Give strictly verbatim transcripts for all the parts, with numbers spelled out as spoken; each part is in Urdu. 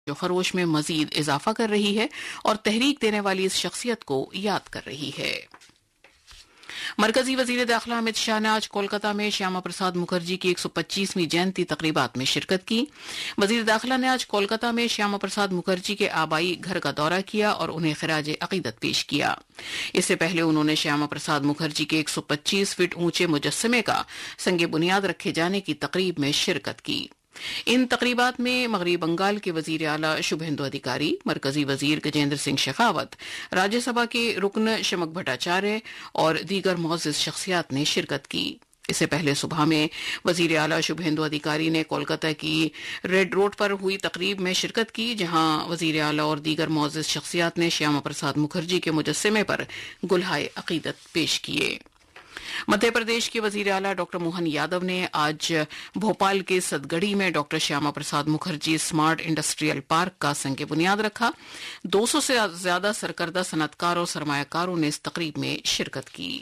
جو خروش میں مزید اضافہ کر رہی ہے اور تحریک دینے والی اس شخصیت کو یاد کر رہی ہے۔ مرکزی وزیر داخلہ امت شاہ نے آج کولکتہ میں شیاما پرساد مکھرجی کی ایک سو پچیسویں جینتی تقریبات میں شرکت کی۔ وزیر داخلہ نے آج کولکتہ میں شیاما پرساد مکھرجی کے آبائی گھر کا دورہ کیا اور انہیں خراج عقیدت پیش کیا۔ اس سے پہلے انہوں نے شیاما پرساد مکھرجی کے ایک سو پچیس فٹ اونچے مجسمے کا سنگ بنیاد رکھے جانے کی تقریب میں شرکت کی۔ ان تقریبات میں مغربی بنگال کے وزیر اعلیٰ شبھیندو ادھیکاری، مرکزی وزیر گجیندر سنگھ شیخاوت، راجیہ سبھا کے رکن شمک بھٹاچاریہ اور دیگر معزز شخصیات نے شرکت کی۔ اس سے پہلے صبح میں وزیر اعلیٰ شبھیندو ادھیکاری نے کولکتہ کی ریڈ روڈ پر ہوئی تقریب میں شرکت کی، جہاں وزیر اعلیٰ اور دیگر معزز شخصیات نے شیاما پرساد مکھرجی کے مجسمے پر گلہائے عقیدت پیش کیے۔ مدھیہ پردیش کے وزیر اعلیٰ ڈاکٹر موہن یادو نے آج بھوپال کے سدگڑی میں doctor Shyama Prasad Mukherjee smart industrial park کا سنگ بنیاد رکھا۔ دو سو سے زیادہ سرکردہ صنعت کاروں اور سرمایہ کاروں نے اس تقریب میں شرکت کی۔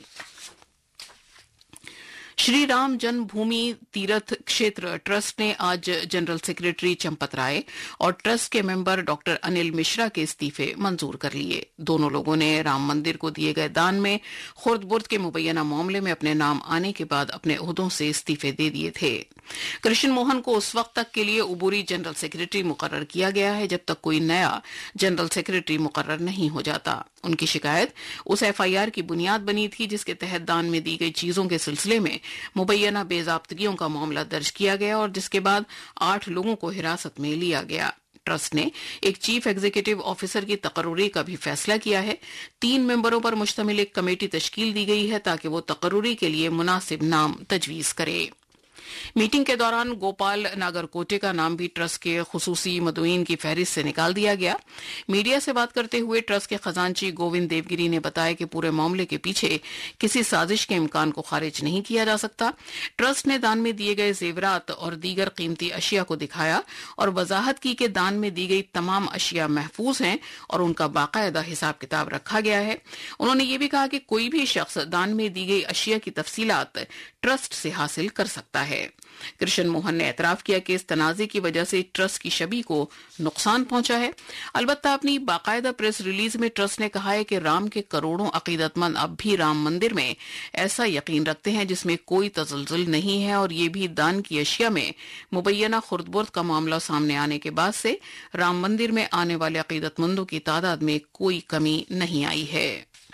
شری رام جنم بھومی تیرتھ کھیتر ٹرسٹ نے آج جنرل سیکرٹری چمپت رائے اور ٹرسٹ کے ممبر ڈاکٹر انل مشرا کے استعفے منظور کر لیے۔ دونوں لوگوں نے رام مندر کو دیے گئے دان میں خرد برد کے مبینہ معاملے میں اپنے نام آنے کے بعد اپنے عہدوں سے استعفے دے دیے تھے۔ کرشن موہن کو اس وقت تک کے لیے عبوری جنرل سیکرٹری مقرر کیا گیا ہے جب تک کوئی نیا جنرل سیکرٹری مقرر نہیں ہو جاتا۔ ان کی شکایت اس ایف آئی آر کی بنیاد بنی تھی جس کے تحت دان میں دی گئی چیزوں کے سلسلے میں مبینہ بے ضابطگیوں کا معاملہ درج کیا گیا اور جس کے بعد آٹھ لوگوں کو حراست میں لیا گیا۔ ٹرسٹ نے ایک چیف ایگزیکٹو آفیسر کی تقرری کا بھی فیصلہ کیا ہے۔ تین ممبروں پر مشتمل ایک کمیٹی تشکیل دی گئی ہے تاکہ وہ تقرری کے لیے مناسب نام تجویز کرے۔ میٹنگ کے دوران گوپال ناگر کوٹے کا نام بھی ٹرسٹ کے خصوصی مدعوین کی فہرست سے نکال دیا گیا۔ میڈیا سے بات کرتے ہوئے ٹرسٹ کے خزانچی گووند دیوگیری نے بتایا کہ پورے معاملے کے پیچھے کسی سازش کے امکان کو خارج نہیں کیا جا سکتا۔ ٹرسٹ نے دان میں دیے گئے زیورات اور دیگر قیمتی اشیاء کو دکھایا اور وضاحت کی کہ دان میں دی گئی تمام اشیاء محفوظ ہیں اور ان کا باقاعدہ حساب کتاب رکھا گیا ہے۔ انہوں نے یہ بھی کہا کہ کوئی بھی شخص دان میں دی گئی اشیاء کی تفصیلات ٹرسٹ سے حاصل کر سکتا ہے۔ کرشن موہن نے اعتراف کیا کہ اس تنازع کی وجہ سے ٹرسٹ کی شبیہ کو نقصان پہنچا ہے۔ البتہ اپنی باقاعدہ پریس ریلیز میں ٹرسٹ نے کہا ہے کہ رام کے کروڑوں عقیدت مند اب بھی رام مندر میں ایسا یقین رکھتے ہیں جس میں کوئی تزلزل نہیں ہے، اور یہ بھی دان کی اشیاء میں مبینہ خرد برد کا معاملہ سامنے آنے کے بعد سے رام مندر میں آنے والے عقیدت مندوں کی تعداد میں کوئی کمی نہیں آئی ہے۔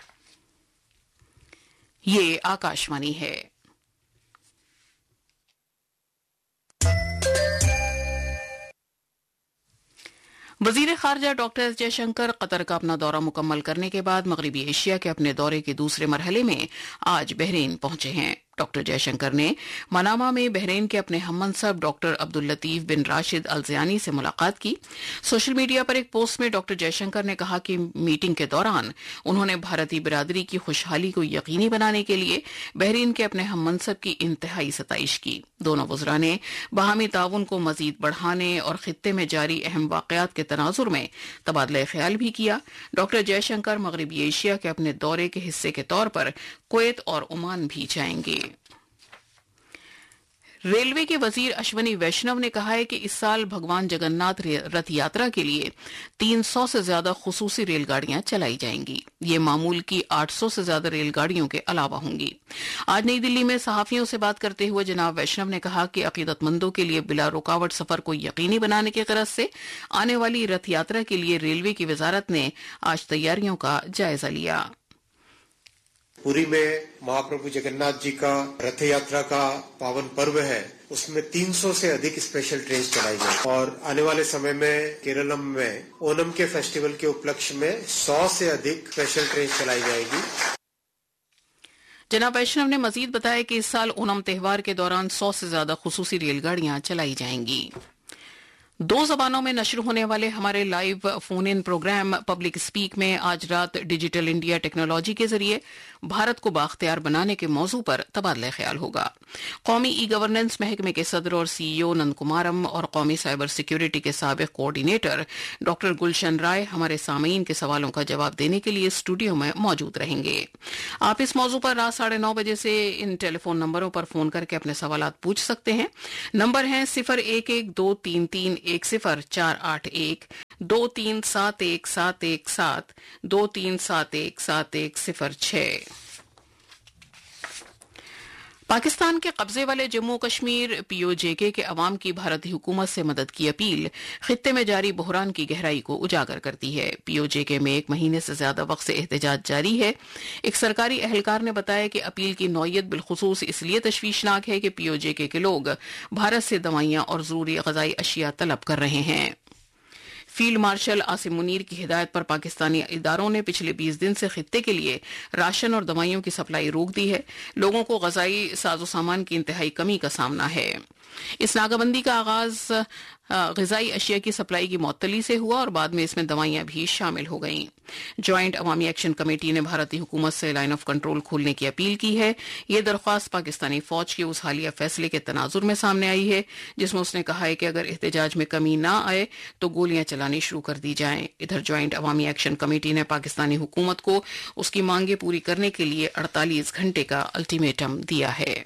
یہ آکاشوانی ہے۔ وزیر خارجہ ڈاکٹر ایس جے شنکر قطر کا اپنا دورہ مکمل کرنے کے بعد مغربی ایشیا کے اپنے دورے کے دوسرے مرحلے میں آج بحرین پہنچے ہیں۔ ڈاکٹر جے شنکر نے منامہ میں بحرین کے اپنے ہم منصب ڈاکٹر عبداللطیف بن راشد الزیانی سے ملاقات کی۔ سوشل میڈیا پر ایک پوسٹ میں ڈاکٹر جے شنکر نے کہا کہ میٹنگ کے دوران انہوں نے بھارتی برادری کی خوشحالی کو یقینی بنانے کے لیے بحرین کے اپنے ہم منصب کی انتہائی ستائش کی۔ دونوں وزراء نے باہمی تعاون کو مزید بڑھانے اور خطے میں جاری اہم واقعات کے تناظر میں تبادلہ خیال بھی کیا۔ ڈاکٹر جے شنکر مغربی ایشیا کے اپنے دورے کے حصے کے طور پر کویت اور عمان بھی جائیں گے۔ ریلوے کے وزیر اشونی ویشنو نے کہا ہے کہ اس سال بھگوان جگن ناتھ رتھ یاترا کے لیے تین سو سے زیادہ خصوصی ریل گاڑیاں چلائی جائیں گی۔ یہ معمول کی آٹھ سو سے زیادہ ریل گاڑیوں کے علاوہ ہوں گی۔ آج نئی دلی میں صحافیوں سے بات کرتے ہوئے جناب ویشنو نے کہا کہ عقیدت مندوں کے لیے بلا رکاوٹ سفر کو یقینی بنانے کے غرض سے آنے والی رتھ یاترا کے لیے ریلوے کی وزارت نے آج تیاریوں کا جائزہ لیا۔ پوری میں مہاپربھو جگن ناتھ جی کا رتھ یاترا کا پاون پرو ہے، اس میں تین سو سے ادھک اسپیشل ٹرین چلائی جائے اور آنے والے سمے میں کیرلم میں اونم کے فیسٹیول کے اپلکش میں سو سے ادھک اسپیشل ٹرین چلائی جائے گی۔ جناب ویشنو نے مزید بتایا کہ اس سال اونم تہوار کے دوران سو سے زیادہ خصوصی ریل گاڑیاں چلائی جائیں گی۔ دو زبانوں میں نشر ہونے والے ہمارے لائیو فون ان پروگرام پبلک اسپیک میں آج رات ڈیجیٹل انڈیا ٹیکنالوجی کے ذریعے بھارت کو بااختیار بنانے کے موضوع پر تبادلہ خیال ہوگا۔ قومی ای گورننس محکمے کے صدر اور سی ای او نند کمارم اور قومی سائبر سیکیورٹی کے سابق کوآرڈینیٹر ڈاکٹر گلشن رائے ہمارے سامعین کے سوالوں کا جواب دینے کے لیے اسٹوڈیو میں موجود رہیں گے۔ آپ اس موضوع پر رات ساڑھے نو بجے سے ان ٹیلی فون نمبروں پر فون کر کے اپنے سوالات پوچھ سکتے ہیں۔ نمبر ہیں صفر ایک ایک دو تین تین ایک صفر چار آٹھ ایک دو تین سات ایک سات ایک سات دو تین سات ایک سات ایک صفر چھ۔ پاکستان کے قبضے والے جموں کشمیر پی او جے کے کے عوام کی بھارتی حکومت سے مدد کی اپیل خطے میں جاری بحران کی گہرائی کو اجاگر کرتی ہے۔ پی او جے کے میں ایک مہینے سے زیادہ وقت سے احتجاج جاری ہے۔ ایک سرکاری اہلکار نے بتایا کہ اپیل کی نوعیت بالخصوص اس لیے تشویشناک ہے کہ پی او جے کے کے لوگ بھارت سے دوائیاں اور ضروری غذائی اشیاء طلب کر رہے ہیں۔ فیلڈ مارشل عاصم منیر کی ہدایت پر پاکستانی اداروں نے پچھلے بیس دن سے خطے کے لیے راشن اور دوائیوں کی سپلائی روک دی ہے۔ لوگوں کو غذائی ساز و سامان کی انتہائی کمی کا سامنا ہے۔ اس ناکہ بندی کا آغاز غذائی اشیاء کی سپلائی کی معطلی سے ہوا اور بعد میں اس میں دوائیاں بھی شامل ہو گئیں۔ جوائنٹ عوامی ایکشن کمیٹی نے بھارتی حکومت سے لائن آف کنٹرول کھولنے کی اپیل کی ہے۔ یہ درخواست پاکستانی فوج کے اس حالیہ فیصلے کے تناظر میں سامنے آئی ہے جس میں اس نے کہا ہے کہ اگر احتجاج میں کمی نہ آئے تو گولیاں چلانی شروع کر دی جائیں۔ ادھر جوائنٹ عوامی ایکشن کمیٹی نے پاکستانی حکومت کو اس کی مانگیں پوری کرنے کے لیے اڑتالیس گھنٹے کا الٹیمیٹم دیا ہے۔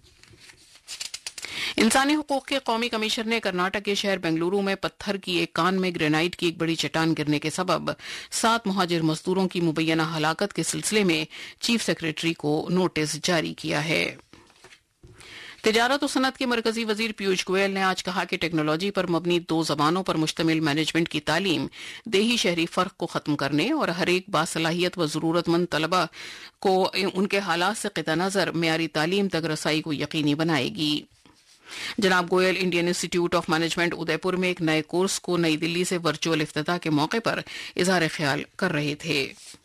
انسانی حقوق کے قومی کمیشنر نے کرناٹک کے شہر بنگلورو میں پتھر کی ایک کان میں گرینائٹ کی ایک بڑی چٹان گرنے کے سبب سات مہاجر مزدوروں کی مبینہ ہلاکت کے سلسلے میں چیف سیکریٹری کو نوٹس جاری کیا ہے۔ تجارت و صنعت کے مرکزی وزیر پیوش گوئل نے آج کہا کہ ٹیکنالوجی پر مبنی دو زبانوں پر مشتمل مینجمنٹ کی تعلیم دیہی شہری فرق کو ختم کرنے اور ہر ایک باصلاحیت و ضرورت مند طلبہ کو ان کے حالات سے قطع نظر معیاری تعلیم تک رسائی کو یقینی بنائے گی۔ جناب Goyal Indian institute of management ادے پور میں ایک نئے کورس کو نئی دلی سے ورچوئل افتتاح کے موقع پر اظہار خیال کر رہے تھے۔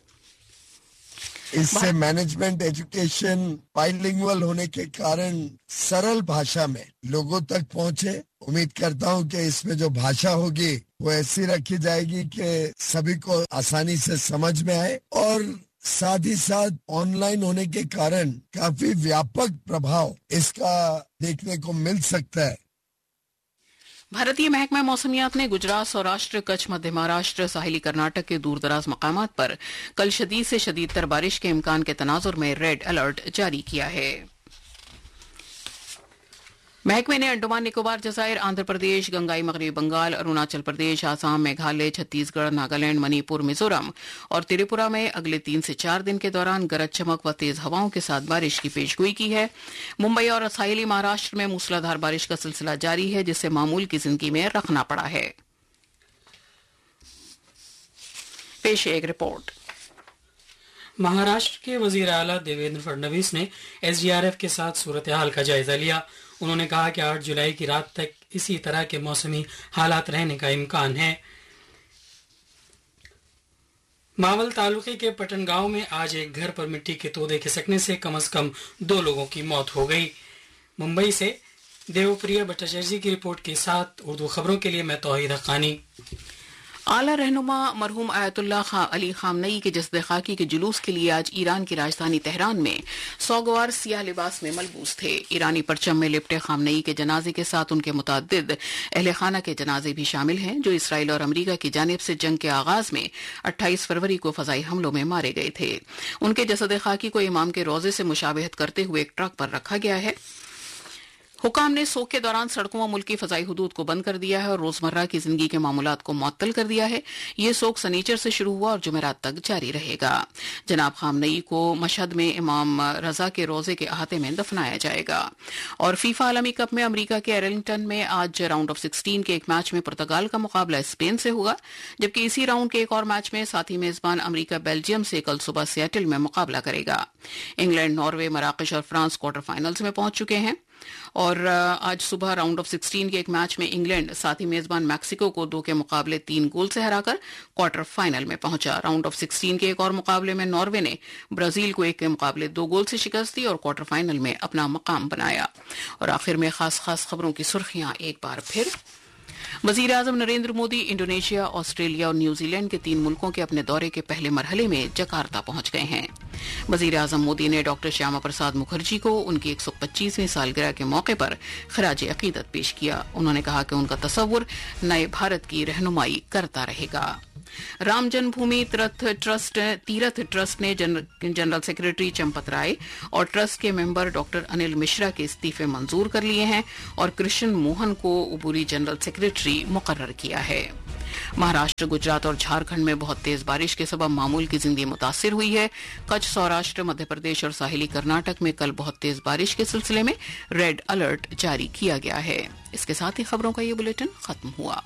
اس سے مینجمنٹ ایجوکیشن بائلنگول ہونے کے کارن سرل بھاشا میں لوگوں تک پہنچے۔ امید کرتا ہوں کہ اس میں جو بھاشا ہوگی وہ ایسی رکھی جائے گی کہ سبھی کو آسانی سے سمجھ میں آئے، اور ساتھ ہی ساتھ آن لائن ہونے کے کارن کافی ویاپک پربھاؤ اس کا دیکھنے کو مل سکتا ہے۔ بھارتی محکمہ موسمیات نے گجرات، سوراشٹر، کچھ مدھیہ مہاراشٹر، ساحلی کرناٹک کے دور دراز مقامات پر کل شدید سے شدید تر بارش کے امکان کے تناظر میں ریڈ الرٹ جاری کیا ہے۔ محکمے نے انڈمان نکوبار جزائر، آندھرا پردیش، گنگائی مغربی بنگال، اروناچل پردیش، آسام، میگھالیہ، چھتیس گڑھ، ناگالینڈ، منی پور، میزورم اور تریپورہ میں اگلے تین سے چار دن کے دوران گرج چمک و تیز ہواؤں کے ساتھ بارش کی پیش گوئی کی ہے۔ ممبئی اور ساحلی مہاراشٹر میں موسلادھار بارش کا سلسلہ جاری ہے جس سے معمول کی زندگی میں رکھنا پڑا ہے۔ پیش ایک رپورٹ۔ مہاراشٹر کے وزیر اعلیٰ دیویندر فڈنویس نے ایس ڈی آر ایف کے ساتھ صورتحال کا جائزہ لیا۔ انہوں نے کہا کہ آٹھ جولائی کی رات تک اسی طرح کے موسمی حالات رہنے کا امکان ہے۔ ماول تعلقے کے پٹن گاؤں میں آج ایک گھر پر مٹی کے تودے کھسکنے سے کم از کم دو لوگوں کی موت ہو گئی۔ ممبئی سے دیو پریا بھٹاچاریہ کی رپورٹ کے ساتھ اردو خبروں کے لیے میں توحید حقانی۔ اعلی رہنما مرحوم آیت اللہ علی خامنئی کے جسد خاکی کے جلوس کے لیے آج ایران کی راجدھانی تہران میں سوگوار سیاہ لباس میں ملبوس تھے۔ ایرانی پرچم میں لپٹے خامنئی کے جنازے کے ساتھ ان کے متعدد اہل خانہ کے جنازے بھی شامل ہیں جو اسرائیل اور امریکہ کی جانب سے جنگ کے آغاز میں اٹھائیس فروری کو فضائی حملوں میں مارے گئے تھے۔ ان کے جسد خاکی کو امام کے روضے سے مشابہت کرتے ہوئے ایک ٹرک پر رکھا گیا ہے۔ حکام نے سوگ کے دوران سڑکوں و ملکی فضائی حدود کو بند کر دیا ہے اور روزمرہ کی زندگی کے معاملات کو معطل کر دیا ہے۔ یہ سوگ سنیچر سے شروع ہوا اور جمعرات تک جاری رہے گا۔ جناب خامنئی کو مشہد میں امام رضا کے روضے کے احاطے میں دفنایا جائے گا۔ اور فیفا عالمی کپ میں امریکہ کے ایرلنگٹن میں آج راؤنڈ آف سکسٹین کے ایک میچ میں پرتگال کا مقابلہ اسپین سے ہوگا، جبکہ اسی راؤنڈ کے ایک اور میچ میں ساتھی میزبان امریکہ بیلجیم سے کل صبح سیاٹل میں مقابلہ کرے گا۔ انگلینڈ، ناروے، مراکش اور فرانس کوارٹر فائنلز میں پہنچ چکے ہیں اور آج صبح راؤنڈ آف سکسٹین کے ایک میچ میں انگلینڈ ساتھی میزبان میکسیکو کو دو کے مقابلے تین گول سے ہرا کر کوارٹر فائنل میں پہنچا۔ راؤنڈ آف سکسٹین کے ایک اور مقابلے میں ناروے نے برازیل کو ایک کے مقابلے دو گول سے شکست دی اور کوارٹر فائنل میں اپنا مقام بنایا۔ اور آخر میں خاص خاص خبروں کی سرخیاں ایک بار پھر۔ وزیر اعظم نریندر مودی انڈونیشیا، آسٹریلیا اور نیوزی لینڈ کے تین ملکوں کے اپنے دورے کے پہلے مرحلے میں جکارتا پہنچ گئے ہیں۔ وزیر اعظم مودی نے ڈاکٹر شیاما پرساد مکھرجی کو ان کی ایک سو پچیسویں سالگرہ کے موقع پر خراج عقیدت پیش کیا۔ انہوں نے کہا کہ ان کا تصور نئے بھارت کی رہنمائی کرتا رہے گا۔ राम जन्मभूमि तीर्थ ट्रस्ट तीर्थ ट्रस्ट ने जन, जनरल सेक्रेटरी चंपत राय और ट्रस्ट के मेंबर डॉक्टर अनिल मिश्रा के इस्तीफे मंजूर कर लिए हैं और कृष्ण मोहन को उबूरी जनरल सेक्रेटरी मुकर्रर किया है। महाराष्ट्र, गुजरात और झारखंड में बहुत तेज बारिश के सबब मामूल की जिंदगी मुतासिर हुई है। कच्छ, सौराष्ट्र, मध्य प्रदेश और साहिली कर्नाटक में कल बहुत तेज बारिश के सिलसिले में रेड अलर्ट जारी किया गया है। इसके साथ ही खबरों का ये बुलेटिन खत्म हुआ।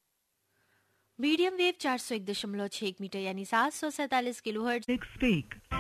मीडियम वेव चार सौ एक दशमलव छह मीटर यानी सात सौ सैतालीस किलोहर्ट्ज।